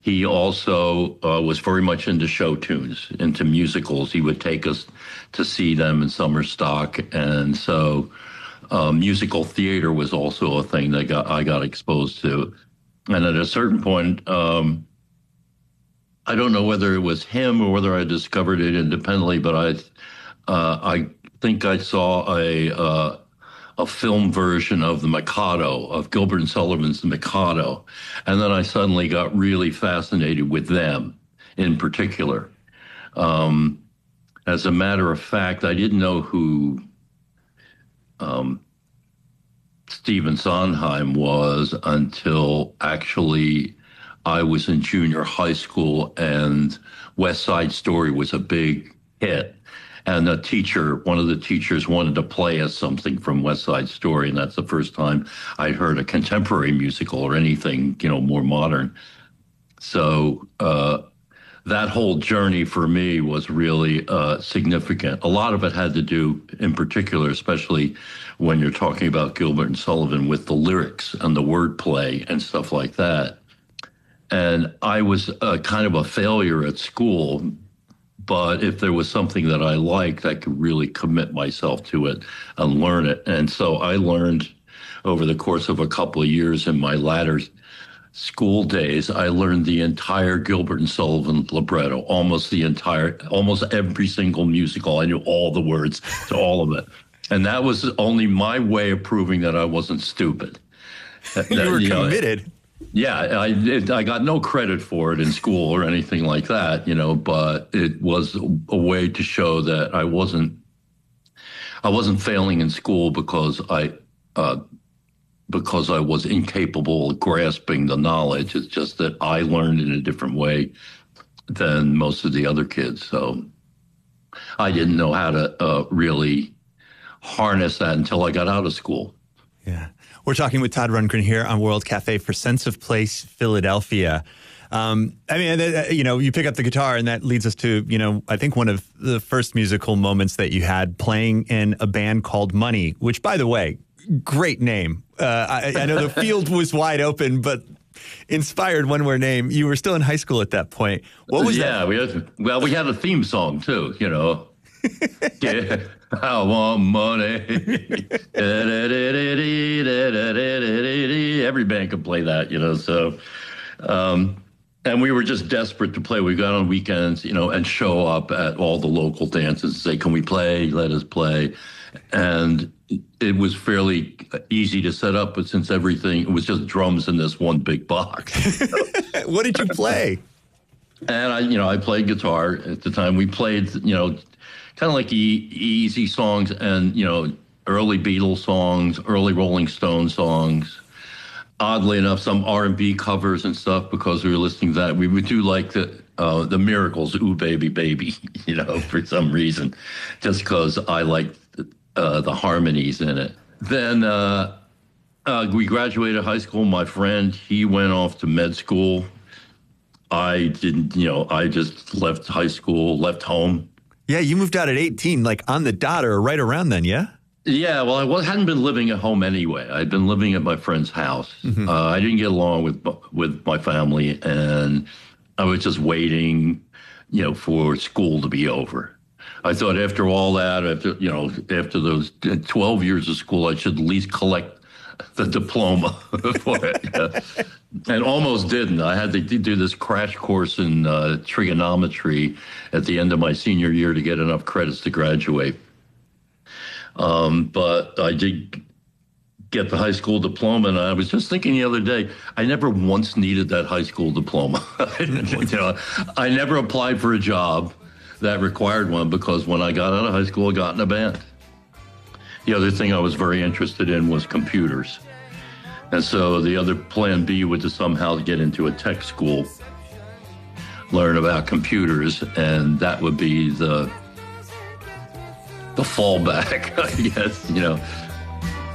He also was very much into show tunes, into musicals. He would take us to see them in summer stock, and so musical theater was also a thing that I got exposed to. And at a certain point, I don't know whether it was him or whether I discovered it independently, but I think I saw a film version of The Mikado, of Gilbert and Sullivan's The Mikado, and then I suddenly got really fascinated with them in particular. As a matter of fact, I didn't know who Stephen Sondheim was until actually I was in junior high school and West Side Story was a big hit. And one of the teachers wanted to play us something from West Side Story. And that's the first time I'd heard a contemporary musical or anything, more modern. So that whole journey for me was really significant. A lot of it had to do, in particular, especially when you're talking about Gilbert and Sullivan, with the lyrics and the wordplay and stuff like that. And I was kind of a failure at school, but if there was something that I liked, I could really commit myself to it and learn it. And so I learned over the course of a couple of years in my latter school days, I learned the entire Gilbert and Sullivan libretto, almost every single musical. I knew all the words to all of it. And that was only my way of proving that I wasn't stupid. You were committed. Yeah, I got no credit for it in school or anything like that, but it was a way to show that I wasn't failing in school because I was incapable of grasping the knowledge. It's just that I learned in a different way than most of the other kids. So I didn't know how to really harness that until I got out of school. Yeah. We're talking with Todd Rundgren here on World Cafe for Sense of Place, Philadelphia. You pick up the guitar and that leads us to, I think one of the first musical moments that you had playing in a band called Money, which, by the way, great name. I know the field was wide open, but inspired one-word name. You were still in high school at that point. What was that? Yeah, we had a theme song too, Yeah, I want money. Every band could play that, so. And we were just desperate to play. We got on weekends, and show up at all the local dances and say, can we play? Let us play. And it was fairly easy to set up, but since it was just drums in this one big box. What did you play? And I played guitar at the time. We played, kind of like easy songs and, early Beatles songs, early Rolling Stone songs. Oddly enough, some R&B covers and stuff because we were listening to that. We would do like the Miracles, Ooh Baby Baby, for some reason, just because I liked the harmonies in it. Then we graduated high school. My friend, he went off to med school. I didn't, I just left high school, left home. Yeah, you moved out at 18, like on the dot or right around then, yeah? Yeah, well, I hadn't been living at home anyway. I'd been living at my friend's house. Mm-hmm. I didn't get along with my family, and I was just waiting, for school to be over. I thought after all that, after those 12 years of school, I should at least collect the diploma for it. Yeah. And almost didn't. I had to do this crash course in trigonometry at the end of my senior year to get enough credits to graduate. But I did get the high school diploma, and I was just thinking the other day, I never once needed that high school diploma. I never applied for a job that required one because when I got out of high school, I got in a band. The other thing I was very interested in was computers. And so the other plan B was to somehow get into a tech school, learn about computers, and that would be the fallback, I guess,